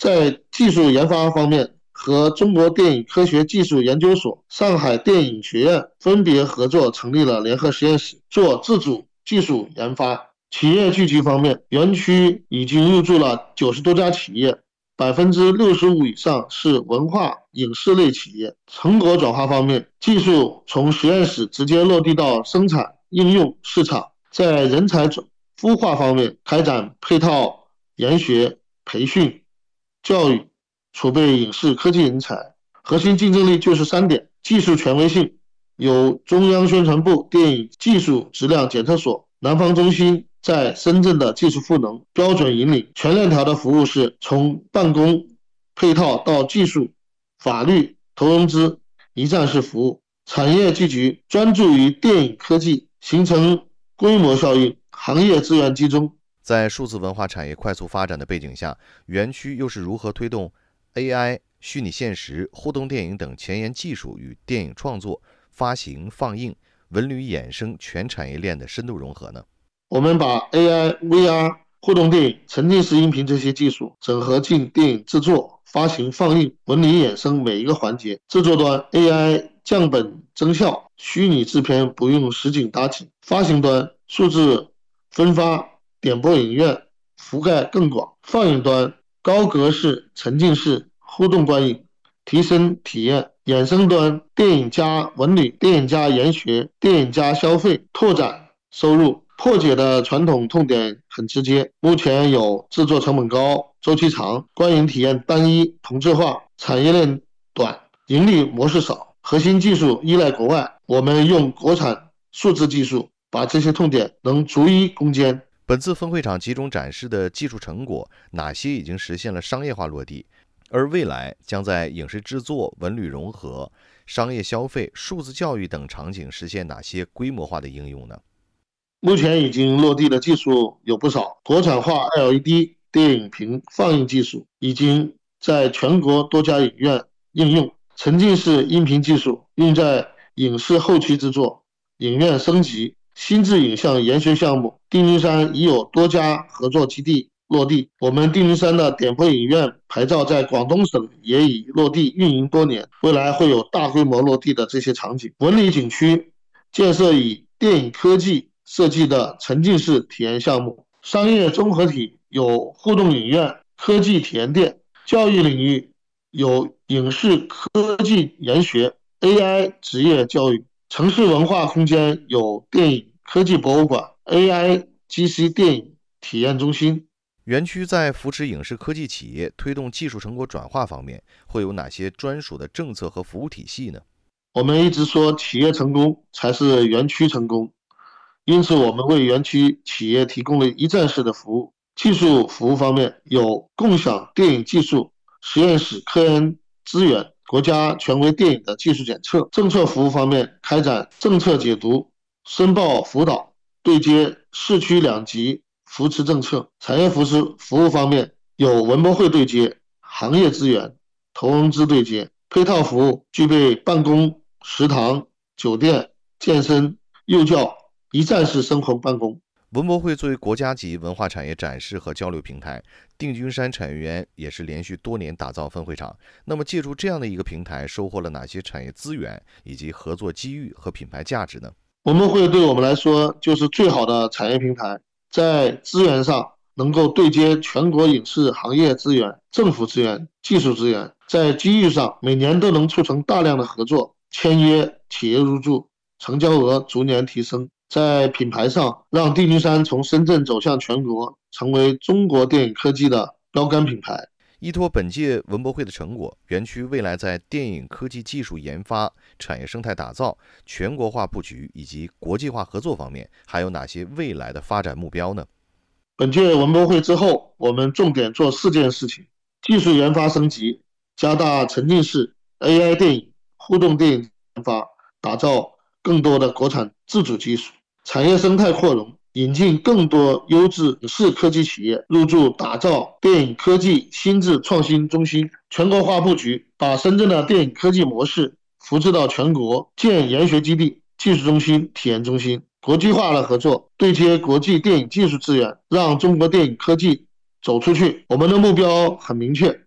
在技术研发方面，和中国电影科学技术研究所、上海电影学院分别合作成立了联合实验室，做自主技术研发。企业聚集方面，园区已经入驻了90多家企业，65%以上是文化影视类企业。成果转化方面，技术从实验室直接落地到生产应用市场。在人才孵化方面，开展配套研学、培训、教育，储备影视科技人才。核心竞争力就是3点：技术权威性，有中央宣传部电影技术质量检测所、南方中心在深圳的技术赋能，标准引领。全链条的服务是从办公配套到技术、法律、投融资，一站式服务。产业聚集，专注于电影科技，形成规模效应，行业资源集中。 在数字文化产业快速发展的背景下，园区又是如何推动 AI、虚拟现实、互动电影等前沿技术与电影创作、发行、放映、文旅衍生全产业链的深度融合呢？ 我们把 AI、VR、互动电影、沉浸式音频这些技术整合进电影制作、发行、放映、文旅衍生每一个环节。制作端 AI 降本增效，虚拟制片不用实景搭景；发行端数字分发、点播影院覆盖更广；放映端高格式、沉浸式、互动观影，提升体验；衍生端电影加文旅、电影加研学、电影加消费，拓展收入。破解的传统痛点很直接，目前有制作成本高、周期长、观影体验单一、同质化、产业链短、盈利模式少、核心技术依赖国外。我们用国产数字技术把这些痛点能逐一攻坚。 本次分会场集中展示的技术成果，哪些已经实现了商业化落地？而未来将在影视制作、文旅融合、商业消费、数字教育等场景实现哪些规模化的应用呢？ 目前已经落地的技术有不少，国产化 LED 电影屏放映技术已经在全国多家影院应用，沉浸式音频技术用在影视后期制作、影院升级、新智影像研学项目。定军山已有多家合作基地落地，我们定军山的点播影院牌照在广东省也已落地运营多年，未来会有大规模落地的这些场景。文旅景区建设以电影科技设计的沉浸式体验项目，商业综合体有互动影院、科技体验店；教育领域有影视科技研学、AI 职业教育；城市文化空间有电影科技博物馆、AIGC 电影体验中心。 园区在扶持影视科技企业、推动技术成果转化方面，会有哪些专属的政策和服务体系呢？ 我们一直说企业成功才是园区成功，因此我们为园区企业提供了一站式的服务。技术服务方面有共享电影技术、实验室科研资源、国家权威电影的技术检测。政策服务方面开展政策解读、申报辅导，对接市区2级扶持政策。产业扶持服务方面有文博会对接、行业资源、投融资对接。配套服务具备办公、食堂、酒店、健身、幼教一站式生活办公。 文博会作为国家级文化产业展示和交流平台，定军山产业园也是连续多年打造分会场。那么借助这样的一个平台，收获了哪些产业资源以及合作机遇和品牌价值呢？ 文博会对我们来说就是最好的产业平台，在资源上能够对接全国影视行业资源、政府资源、技术资源，在机遇上每年都能促成大量的合作、签约、企业入驻，成交额逐年提升。在品牌上，让定军山从深圳走向全国，成为中国电影科技的标杆品牌。 依托本届文博会的成果，园区未来在电影科技技术研发、产业生态打造、全国化布局以及国际化合作方面，还有哪些未来的发展目标呢？ 本届文博会之后，我们重点做4件事情：技术研发升级，加大沉浸式 AI 电影、互动电影研发，打造更多的国产自主技术；产业生态扩容，引进更多优质影视科技企业入驻，打造电影科技心智创新中心；全国化布局，把深圳的电影科技模式扶持到全国，建研学基地、技术中心、体验中心；国际化的合作，对接国际电影技术资源，让中国电影科技走出去。我们的目标很明确，